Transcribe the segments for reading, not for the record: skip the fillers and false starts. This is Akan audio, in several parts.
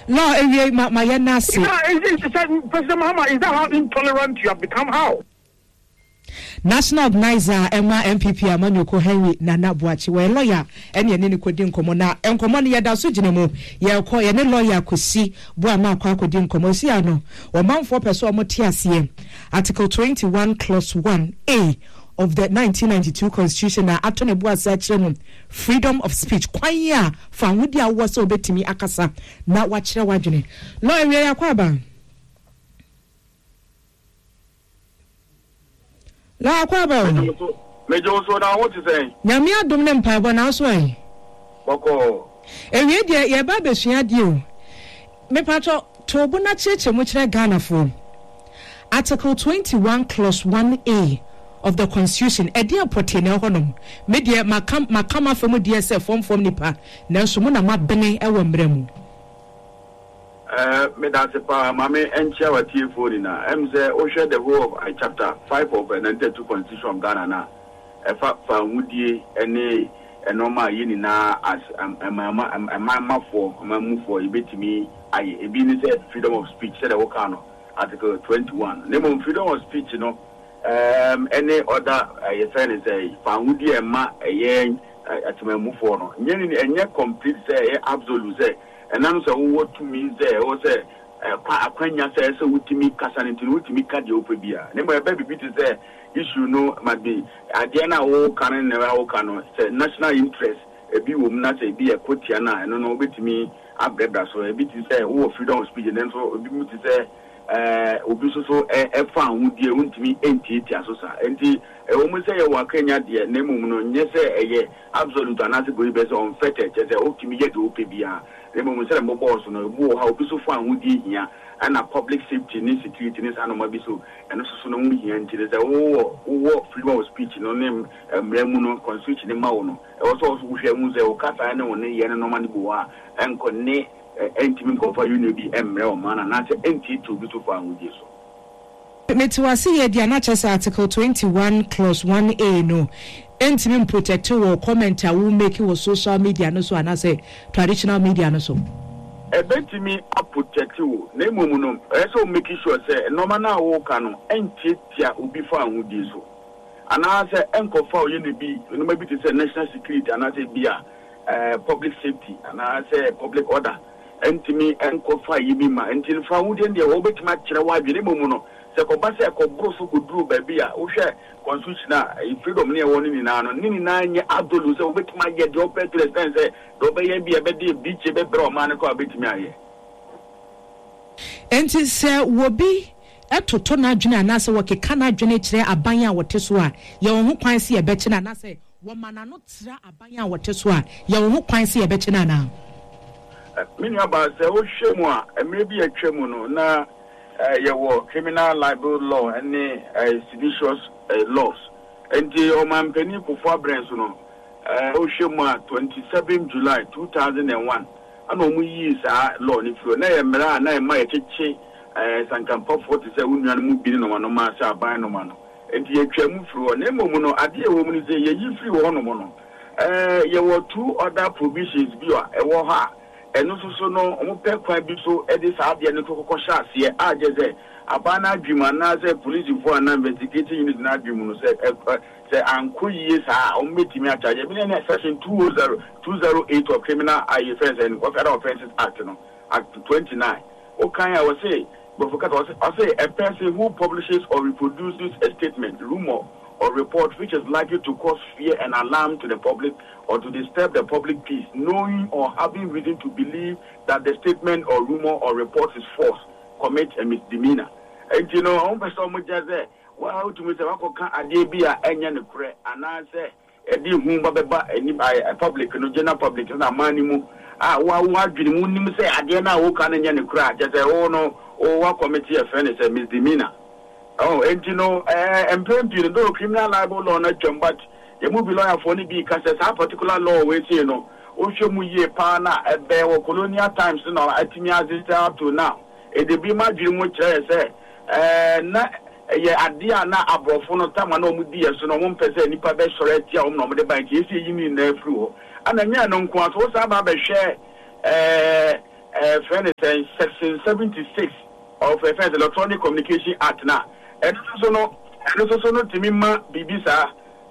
No, my Yanasi. President Mahama, is that how intolerant you have become? How? National Organizer Emma MPP Amanyoko Henry Nana Boachi we lawyer ene ye ne kodi nkomo na nkomo ne yeda so ginemu ye ko ye ne lawyer kosi boa ma kwa kodi nkomo si ano o manfo person o te ase Article 21 clause 1A of the 1992 Constitution na atone boa sa kire freedom of speech kwan ya fa hudi awo so obetimi akasa na wa kire wadwene lawyer we ya kwa ba La kwaba Mejo so na what you say? Nyame adom ne mpaebo na so ai. Boko. Ewie de ye ba besua de o. Me pato to bu na cheche mu kire Ghana fo. Article 21 clause 1A of the Constitution e de apotene honom. Me de makama fam de se form nipa. Na so mu na mabene e wo mremu. Me that's a mame and charity for dinner. Say, oh, share the whole of chapter 5 of the 92 Constitution of Ghana. Now, if I found any normal yinina as a mamma for a move for a bit to me, I been said freedom of speech, said Okano, Article 21. Name of freedom of speech, you know, any other friend is a found a ma a yen at my move for no. And yet complete say absolute say. And I'm saying what to me there was a Quenya says so with me Cassan into with me Cadiopia. Never a baby bit is there issue no might be Adiana O Canon never O Cano say national interest a be woman not a be a Cotiana and no bit me up there so a bit is there oh freedom of speech and then so a bit is there Obiso a found would be to me empty Tiasosa and a woman say a Wakenya dear name yes a absolute another best on fetch as a okay get to OPBA. Remember, we boss on a war how so far would be here and a public safety and security in this animal biso and also so no here until there's a freedom of speech no name Remuno constitution in Mauno. Also, we share Museo Casa and one year and no money boa and connect intimate for unity and man and not empty to be so far with you. Metuasi ye dia na chesa Article 21 clause 1A no entimi protect or comment will make you social media no so and say traditional media no so e betimi protect you name no so make sure say no man na wo kanu enti tia obi fa ahudi so ana say enko fa you be no maybe to say national security ana say bia public safety ana say public order entimi enko fa yibi ma enti fa ahudi ndi wo betima kire wa dwene momu no se ko ba se ko broso ko duru ba bia wo hwe constitution freedom ne won ni na no ni na nye adolu se wo betima ye de open to the sense do be ye bia be de beach be bro man ko betima aye enti se wo bi etoto na adwene anase wo keka na adwene kire aban a wote so a ye wo ho kwan se ye be kina anase wo mana no tira aban a wote so a ye wo ho kwan se ye be kina na mini aba se wo hwemu a emre bi atwemu no na your criminal libel law and seditious laws. And the Omampeni Kufa Branson, Oshima 27 July 2001. I know we use law if you know Mera and my chichi, Sankampo 47 women being no one of Massa by no man. And the Chemu through a name of idea woman is a ye free one mono. There were two other provisions via a war. And also no omo quite be so edis adia no kokosha se a jeze abana dwuma na say police for an investigating unit na dwuma no say anko yie sa o metimi achaje bi na section 208 of criminal offense and federal offenses act no act 29 o kan I was say but for I say a person who publishes or reproduces a statement rumor or report which is likely to cause fear and alarm to the public or to disturb the public peace, knowing or having reason to believe that the statement or rumor or report is false, commit a misdemeanor. And you know, I'm person much as well to Mr. Wakoka Adebia Enya Nukre, and I say, a deal whom Baba any by a public, no general public, and a manimu. What did you say? Adiana Wokan and Yanukra, just a no, or what committee of friends a misdemeanor. Oh, and you know, and plenty you know criminal libel law not jump, but the movie lawyer for any because there's a particular law we say no. Oshomuye pana at the colonial times no atimia up to now. It be my dream which I say na adia na abrofo no time na omudi so no one person nipa be sore tia o no de bank esi yimi na afru ho. Ana nya no nko aso sa ba be hwe friend is section 76 of the Electronic Communication Act now. And also no Timima Bibisa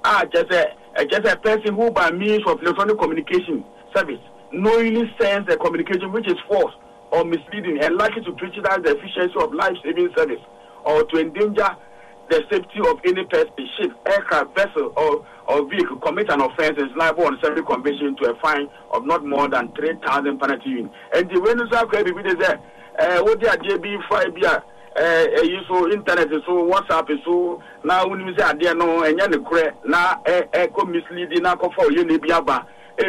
just a person who by means of electronic communication service knowingly sends a communication which is false or misleading and likely to prejudice the efficiency of life-saving service or to endanger the safety of any person, ship, aircraft, vessel, or vehicle commit an offense is liable on Civil Convention to a fine of not more than 3,000 penalty. And the winners are going to be there. What they are JB5 so internet so WhatsApp so now when you say there no enya ne kure na ko misleading na ko for you ne biaba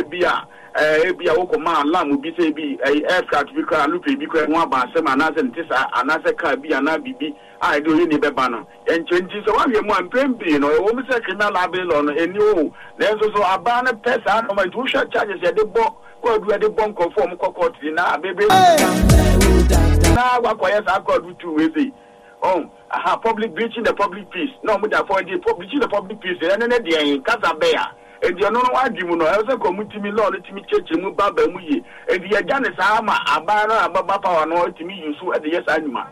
ebia wo ko man lam bi say bi aircraft bi kra lupe bi kra ho aba asem anase ntisa anase ka bi ana bibi I do you ne beba no en 20 so wa we mu ampem bi no wo mi say criminal liability no eni o then so aba na pesa no man to share charges ya de bo ko do de bon conform ko court na bebe now what quiet I got do 2 ways. Public breaching the public peace. No, we are for the breaching the public peace. And then they are in Casabea. And you know what you know. I also come to me, Lord, to me, church, and move back. And the Janis Ama, Abana, Ababa, and all to me, you so at the yes animal.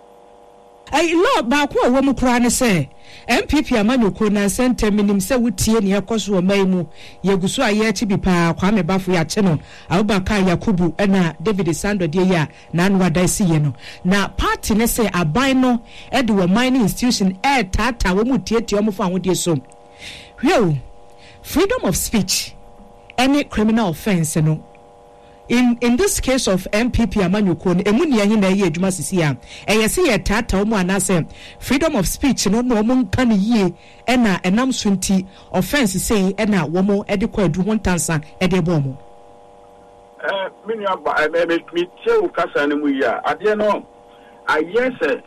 I love back what woman crying say. MPP Amanu Kuna sent a minim say with tea near Kosu Maimu, Yagusu Ayeti Bipa, Kwame Bafu ya channel, Abaka Yakubu, and David Sando Dia, Nanwa Daisy. Now, party, let's say, a bino, Edward mining institution, air tata, womuti, Yomofa with your son. Yo, freedom of speech, any criminal offense, no. In this case of MPP Amanu Kun, emunia hina ye adwuma sisia. Eyese ye tata omo anase freedom of speech no omo kan ye na enam sunti offense say na womo ede kwa adu hontansa ede bomo. Mini aba me tie ukasa ne mu ya. Ade no ayese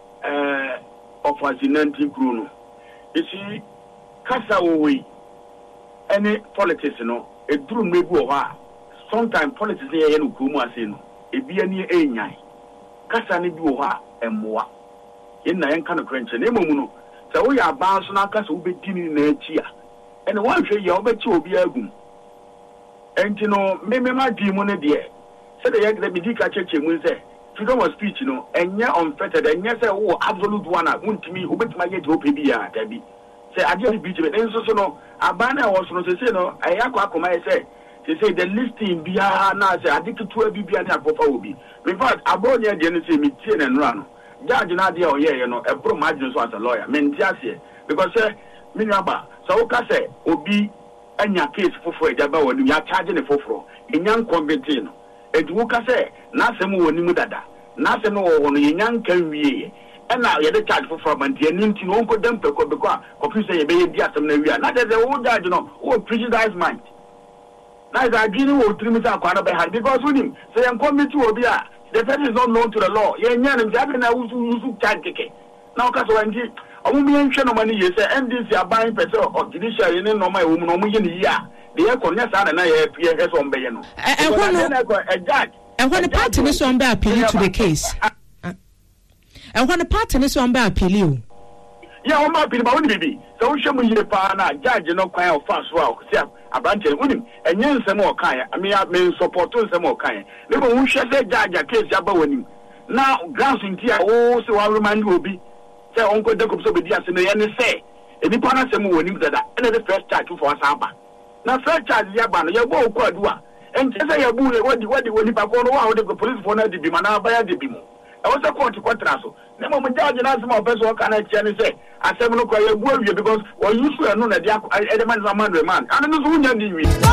of azinanti gru no. Isi kasa wo we any politics no eduru mebu o ha. Sometimes politics here no kumu ase no ebi ani enyan kasa ne bi wo ha emmoa yen na yen kan krenche na emomu no se wo ya ban so na kasa wo bedi ni na achi a ene wan hwe ye wo bechi obi agum enti no me ma di mu ne de se de ye de bi di ka cheche mu se freedom of speech no enye unfettered enye se wo absolute one a untimi wo betima ye de obi ya da bi se ade bi ti be enso so no abana wo so no se no ayakwa akoma ye se they say the listing bia na say addicted to every bia na akofa obi. In fact, abonya de no say me tie and run. Judge na de oye you know, e pro margin so as a lawyer. Men tie ase because say me nyaba so ka say obi anya case foforo e jaba woni ya charge ne foforo. Enyan convict no. E du ka say na asem woni mu dada. Na asem no wo no enyan kan wie. And now you charge foforo man tie nti no onko dem peko because confuse ye be ye di asem na wie. Na dey say wo judge no, wo prejudice mind. Now is agreeing with 3 meters because with him, say I'm coming to Obia. The person is not known to the law. Yeah, and Japan who charge ticket. Now, because when he, a woman no money, you say, MDC are buying petrol or judiciary in normal woman or million a year. The air connection and I appear as on Bayano. And when the party is on by appeal to the case, and when the party is on by appeal, yeah, on my people, baby. So, show me your partner, judge, no kind of fast work. A branch with him, and yen some more kind. I mean, I mean, support some more kind. Never who shall say, judge, a case, Jabba. Now, grounds in here, oh, so I remind you, be. Say, Uncle Jacob, so be dear, and say, if you partner some more, that another first charge for Saba. Now, first charge, Yaban, your boy, Quadua. And just say, what you perform, the police for not to be managed by a debimo. I was a court to Quatraso. Never my judge and ask my person can I say, I said, look, I will because or you should know that the element of a man. I don't know who you